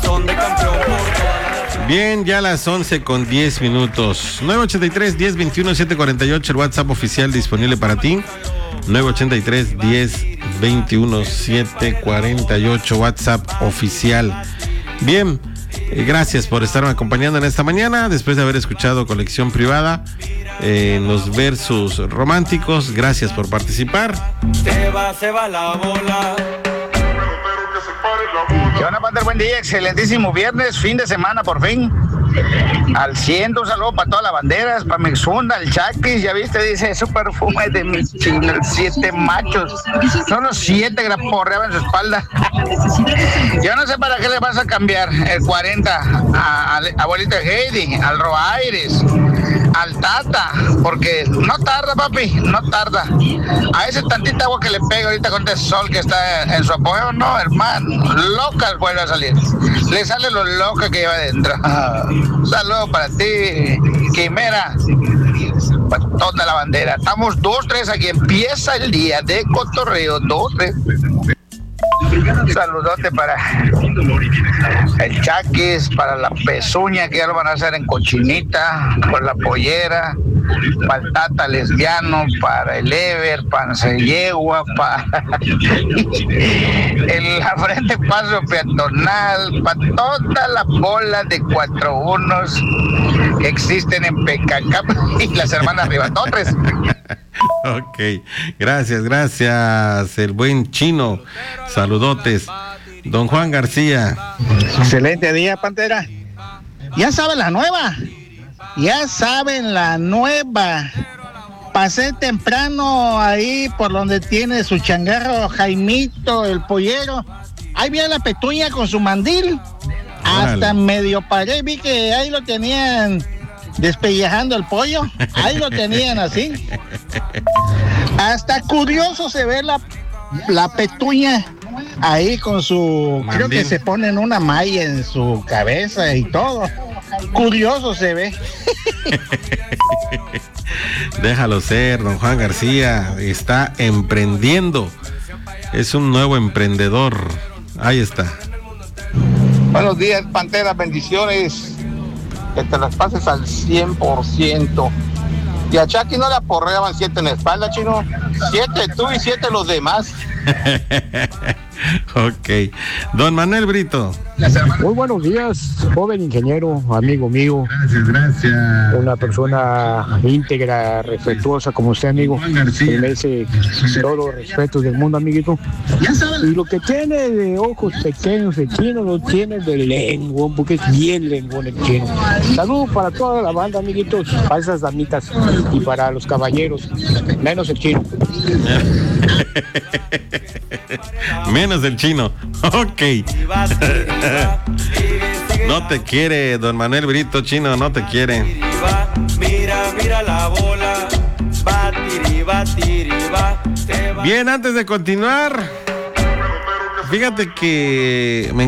Bien, ya a las 11:10. 983-1021-748, el WhatsApp oficial disponible para ti. 983-1021-748, WhatsApp oficial. Bien, gracias por estarme acompañando en esta mañana, después de haber escuchado Colección Privada, los versos románticos. Gracias por participar. Se va la bola. ¿Qué onda, Pater? Buen día, excelentísimo viernes, fin de semana por fin. Al 100, un saludo para todas las banderas, para Mixunda, el Chaquis, ya viste, dice, su perfume de mi chino, 7 machos. Son los 7 que la porreaban en su espalda. Yo no sé para qué le vas a cambiar el 40 a abuelita Heidi, al Roaires, al Tata, porque no tarda, papi, no tarda. A ese tantita agua que le pega ahorita con este sol que está en su apoyo, no, hermano, loca vuelve a salir. Le sale lo loca que lleva adentro. Un saludo para ti, Quimera, para toda la bandera. Estamos 2-3 aquí, empieza el día de cotorreo, 2-3. Saludote para el Chaquis, para la Pezuña, que ya lo van a hacer en cochinita, por la pollera, para el Tata lesbiano, para el Ever, para el Yegua, para la Frente Paso Peatonal, para toda la bola de 4-1 que existen en Pecacap y las hermanas Rivatotres. Ok, gracias, el buen Chino. Saludotes. Don Juan García. Excelente día, Pantera. Ya saben la nueva. Pasé temprano ahí por donde tiene su changarro Jaimito, el pollero. Ahí vi a la Petunia con su mandil. Hasta Órale. medio paré, vi que ahí lo tenían despellejando el pollo. Ahí lo tenían así. Hasta curioso se ve la Petunia ahí con su... Mandil. Creo que se ponen una malla en su cabeza y todo. Curioso se ve. Déjalo ser, don Juan García. Está emprendiendo. Es un nuevo emprendedor. Ahí está. Buenos días, Pantera, bendiciones. Que te las pases al 100%. Y a Chucky no le aporreaban 7 en la espalda, Chino. 7 tú y 7 los demás. Ok. Don Manuel Brito. Muy buenos días, joven ingeniero, amigo mío. Gracias. Una persona íntegra, respetuosa como usted, amigo. Que merece todos los respetos del mundo, amiguito. Y lo que tiene de ojos pequeños el chino lo tiene de lengua, porque es bien lengua el chino. Saludos para toda la banda, amiguitos, para esas damitas y para los caballeros, menos el chino. Menos el Chino. Ok. No te quiere, don Manuel Brito, Chino, no te quiere. Mira la bola. Bien, antes de continuar, fíjate que me